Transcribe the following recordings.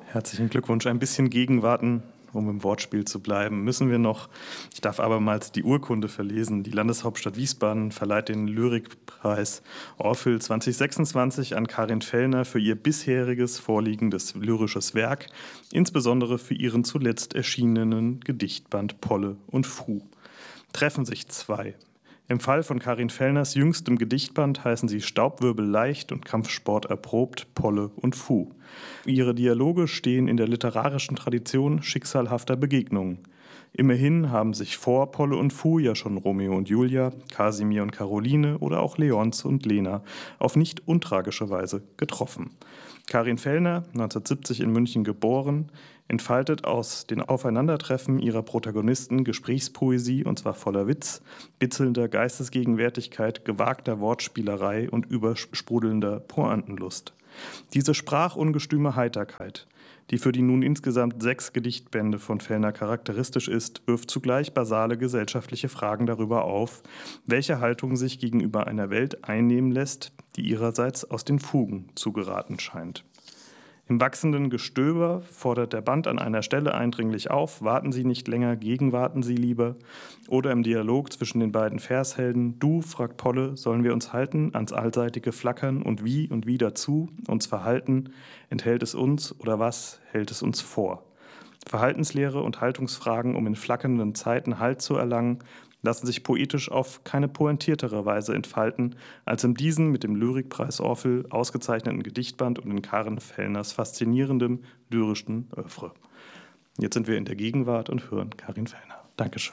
Herzlichen Glückwunsch. Ein bisschen gegenwarten, um im Wortspiel zu bleiben, müssen wir noch. Ich darf abermals die Urkunde verlesen. Die Landeshauptstadt Wiesbaden verleiht den Lyrikpreis Orphel 2026 an Karin Fellner für ihr bisheriges vorliegendes lyrisches Werk, insbesondere für ihren zuletzt erschienenen Gedichtband Polle und Fu. Treffen sich zwei. Im Fall von Karin Fellners jüngstem Gedichtband heißen sie Staubwirbel leicht und Kampfsport erprobt, Polle und Fu. Ihre Dialoge stehen in der literarischen Tradition schicksalhafter Begegnungen. Immerhin haben sich vor Polle und Fu ja schon Romeo und Julia, Kasimir und Caroline oder auch Leonce und Lena auf nicht untragische Weise getroffen. Karin Fellner, 1970 in München geboren, entfaltet aus den Aufeinandertreffen ihrer Protagonisten Gesprächspoesie, und zwar voller Witz, bitzelnder Geistesgegenwärtigkeit, gewagter Wortspielerei und übersprudelnder Pointenlust. Diese sprachungestüme Heiterkeit, die für die nun insgesamt 6 Gedichtbände von Fellner charakteristisch ist, wirft zugleich basale gesellschaftliche Fragen darüber auf, welche Haltung sich gegenüber einer Welt einnehmen lässt, die ihrerseits aus den Fugen zu geraten scheint. Im wachsenden Gestöber fordert der Band an einer Stelle eindringlich auf: Warten Sie nicht länger, gegenwarten Sie lieber. Oder im Dialog zwischen den beiden Vershelden: Du, fragt Polle, sollen wir uns halten ans allseitige Flackern und wie dazu uns verhalten? Enthält es uns oder was hält es uns vor? Verhaltenslehre und Haltungsfragen, um in flackernden Zeiten Halt zu erlangen, lassen sich poetisch auf keine pointiertere Weise entfalten, als in diesem mit dem Lyrikpreis Orphel ausgezeichneten Gedichtband und in Karin Fellners faszinierendem lyrischen Œuvre. Jetzt sind wir in der Gegenwart und hören Karin Fellner. Dankeschön.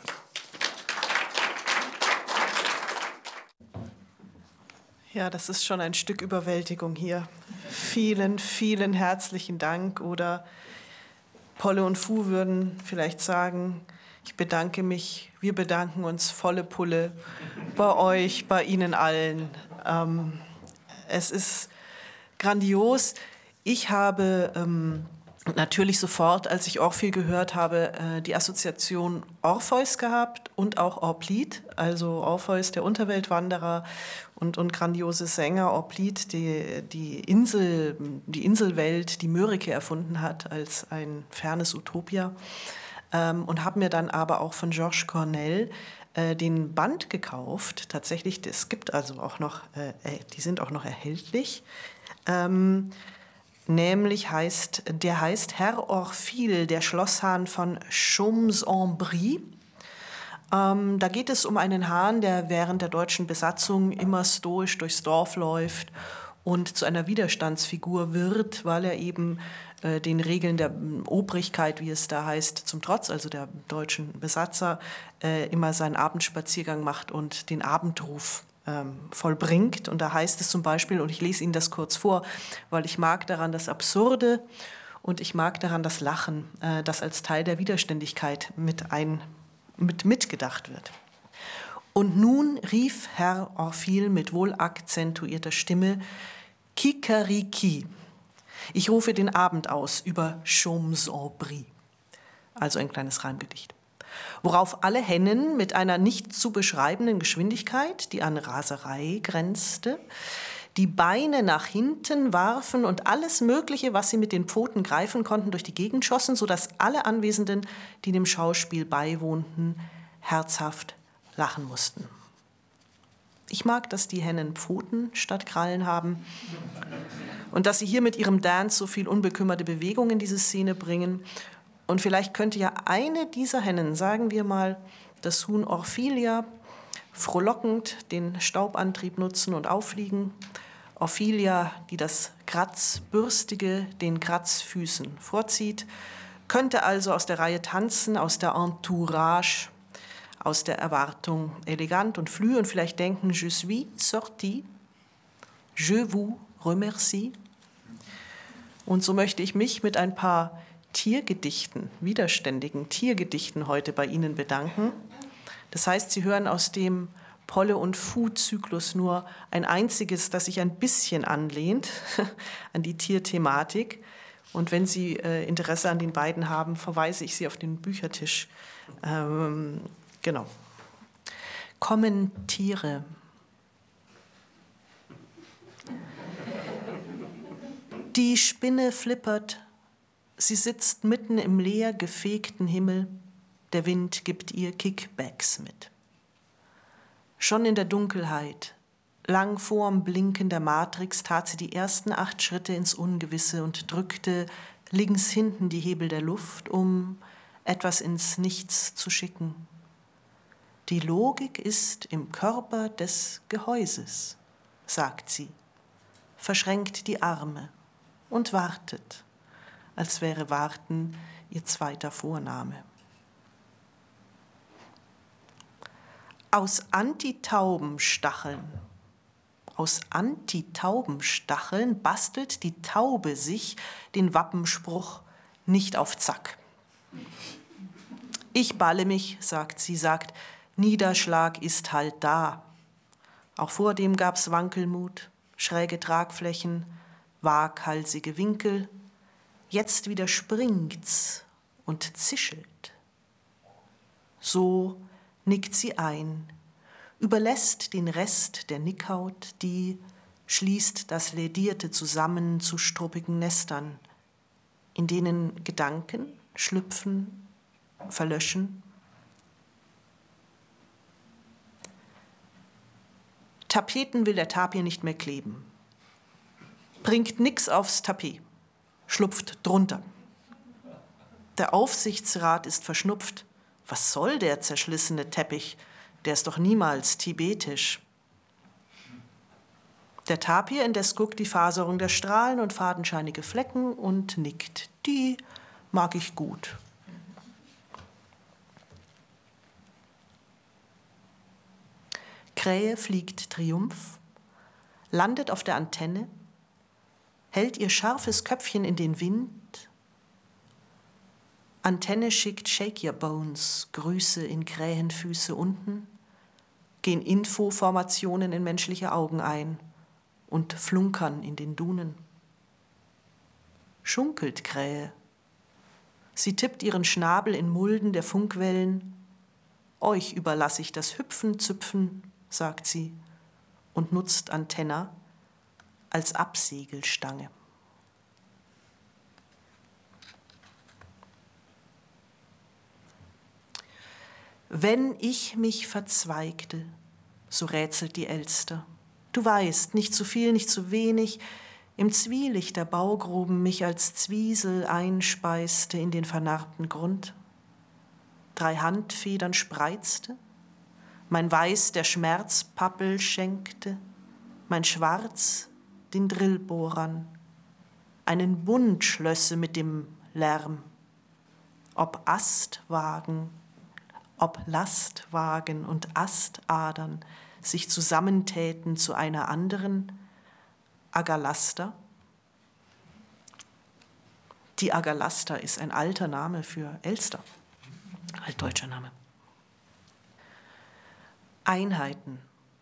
Ja, das ist schon ein Stück Überwältigung hier. Vielen, vielen herzlichen Dank. Oder Polle und Fu würden vielleicht sagen: Ich bedanke mich, wir bedanken uns volle Pulle bei euch, bei Ihnen allen. Es ist grandios. Ich habe natürlich sofort, als ich Orphel gehört habe, die Assoziation Orpheus gehabt und auch Orplid. Also Orpheus, der Unterweltwanderer und grandiose Sänger, Orplid, die Inselwelt, die Mörike erfunden hat als ein fernes Utopia. Und habe mir dann aber auch von Georges Cornell den Band gekauft. Tatsächlich, es gibt also auch noch, die sind auch noch erhältlich. Nämlich heißt Herr Orphil, der Schlosshahn von Chaumes-en-Brie. Da geht es um einen Hahn, der während der deutschen Besatzung immer stoisch durchs Dorf läuft und zu einer Widerstandsfigur wird, weil er eben den Regeln der Obrigkeit, wie es da heißt, zum Trotz, also der deutschen Besatzer, immer seinen Abendspaziergang macht und den Abendruf vollbringt. Und da heißt es zum Beispiel, und ich lese Ihnen das kurz vor, weil ich mag daran das Absurde und ich mag daran das Lachen, das als Teil der Widerständigkeit mitgedacht wird. Und nun rief Herr Orphil mit wohl akzentuierter Stimme: Kikeriki. Ich rufe den Abend aus über Chaumes-en-Brie. Also ein kleines Reimgedicht. Worauf alle Hennen mit einer nicht zu beschreibenden Geschwindigkeit, die an Raserei grenzte, die Beine nach hinten warfen und alles Mögliche, was sie mit den Pfoten greifen konnten, durch die Gegend schossen, sodass alle Anwesenden, die dem Schauspiel beiwohnten, herzhaft lachen mussten. Ich mag, dass die Hennen Pfoten statt Krallen haben und dass sie hier mit ihrem Dance so viel unbekümmerte Bewegung in diese Szene bringen. Und vielleicht könnte ja eine dieser Hennen, sagen wir mal das Huhn Orphelia, frohlockend den Staubantrieb nutzen und auffliegen. Orphelia, die das Kratzbürstige den Kratzfüßen vorzieht, könnte also aus der Reihe tanzen, aus der Entourage, aus der Erwartung elegant und flü und vielleicht denken: Je suis sorti, je vous remercie. Und so möchte ich mich mit ein paar Tiergedichten, widerständigen Tiergedichten heute bei Ihnen bedanken. Das heißt, Sie hören aus dem Polle- und Fu-Zyklus nur ein einziges, das sich ein bisschen anlehnt an die Tierthematik. Und wenn Sie Interesse an den beiden haben, verweise ich Sie auf den Büchertisch. Genau. Kommentiere. Die Spinne flippert Sie sitzt mitten im leer gefegten Himmel, der Wind gibt ihr Kickbacks mit. Schon in der Dunkelheit, lang vorm Blinken der Matrix, tat sie die ersten 8 Schritte ins Ungewisse und drückte links hinten die Hebel der Luft, um etwas ins Nichts zu schicken. Die Logik ist im Körper des Gehäuses, sagt sie, verschränkt die Arme und wartet, als wäre Warten ihr zweiter Vorname. Aus Antitaubenstacheln bastelt die Taube sich den Wappenspruch nicht auf Zack. Ich balle mich, sagt sie, sagt, Niederschlag ist halt da. Auch vor dem gab's Wankelmut, schräge Tragflächen, waghalsige Winkel. Jetzt wieder springt's und zischelt. So nickt sie ein, überlässt den Rest der Nickhaut, die schließt das Lädierte zusammen zu struppigen Nestern, in denen Gedanken schlüpfen, verlöschen. Tapeten will der Tapir nicht mehr kleben. Bringt nix aufs Tapet, schlupft drunter. Der Aufsichtsrat ist verschnupft. Was soll der zerschlissene Teppich? Der ist doch niemals tibetisch. Der Tapir indes guckt die Faserung der Strahlen und fadenscheinige Flecken und nickt. Die mag ich gut. Krähe fliegt Triumph, landet auf der Antenne, hält ihr scharfes Köpfchen in den Wind. Antenne schickt Shake Your Bones, Grüße in Krähenfüße unten, gehen Infoformationen in menschliche Augen ein und flunkern in den Dunen. Schunkelt Krähe. Sie tippt ihren Schnabel in Mulden der Funkwellen. Euch überlasse ich das Hüpfen, Züpfen, sagt sie und nutzt Antenna als Absegelstange. Wenn ich mich verzweigte, so rätselt die Elster. Du weißt, nicht zu viel, nicht zu wenig, im Zwielicht der Baugruben mich als Zwiesel einspeiste in den vernarbten Grund. 3 Handfedern spreizte, mein Weiß der Schmerzpappel schenkte, mein Schwarz den Drillbohrern, einen Bund schlösse mit dem Lärm. Ob Lastwagen und Astadern sich zusammentäten zu einer anderen Agalaster. Die Agalaster ist ein alter Name für Elster, altdeutscher Name. Einheiten.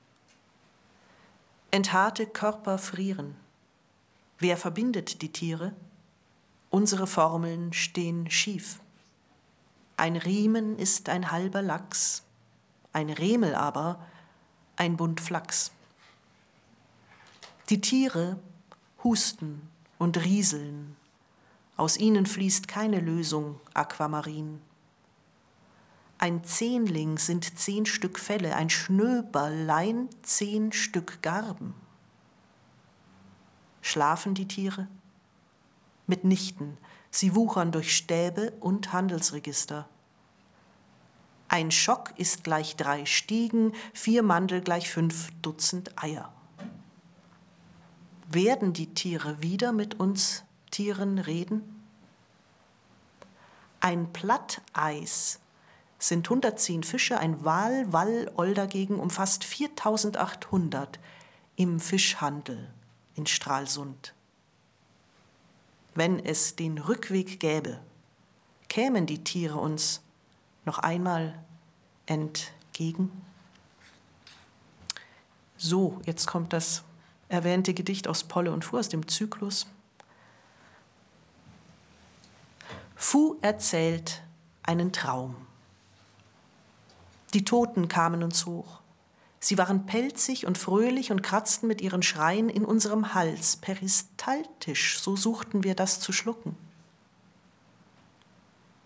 Enthaarte Körper frieren. Wer verbindet die Tiere? Unsere Formeln stehen schief. Ein Riemen ist ein halber Lachs, ein Remel aber ein Bund Flachs. Die Tiere husten und rieseln, aus ihnen fließt keine Lösung Aquamarin. Ein Zehnling sind 10 Stück Felle, ein Schnöberlein 10 Stück Garben. Schlafen die Tiere? Mitnichten. Sie wuchern durch Stäbe und Handelsregister. Ein Schock ist gleich 3 Stiegen, 4 Mandel gleich 5 Dutzend Eier. Werden die Tiere wieder mit uns Tieren reden? Ein Platteis sind 110 Fische, ein Wal dagegen umfasst 4.800 im Fischhandel in Stralsund. Wenn es den Rückweg gäbe, kämen die Tiere uns noch einmal entgegen. So, jetzt kommt das erwähnte Gedicht aus Polle und Fu aus dem Zyklus. Fu erzählt einen Traum. Die Toten kamen uns hoch. Sie waren pelzig und fröhlich und kratzten mit ihren Schreien in unserem Hals, peristaltisch, so suchten wir das zu schlucken.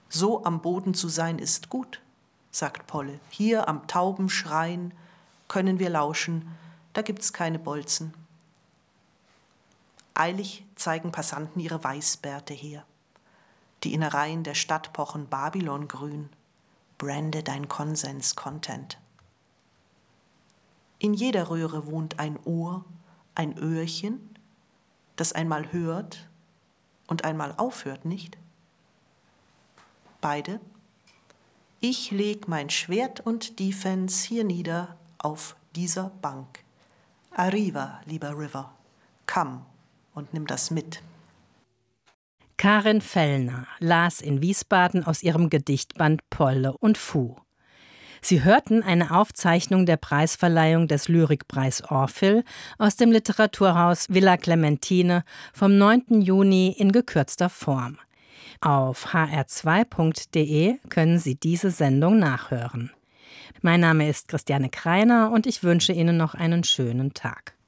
So am Boden zu sein ist gut, sagt Polle. Hier am Taubenschrein können wir lauschen, da gibt's keine Bolzen. Eilig zeigen Passanten ihre Weißbärte her. Die Innereien der Stadt pochen Babylongrün. Brande dein Konsens Content. In jeder Röhre wohnt ein Ohr, ein Öhrchen, das einmal hört und einmal aufhört, nicht? Beide. Ich leg mein Schwert und Defense hier nieder auf dieser Bank. Arriva, lieber River, komm und nimm das mit. Karin Fellner las in Wiesbaden aus ihrem Gedichtband Polle und Fu. Sie hörten eine Aufzeichnung der Preisverleihung des Lyrikpreis Orphel aus dem Literaturhaus Villa Clementine vom 9. Juni in gekürzter Form. Auf hr2.de können Sie diese Sendung nachhören. Mein Name ist Christiane Kreiner und ich wünsche Ihnen noch einen schönen Tag.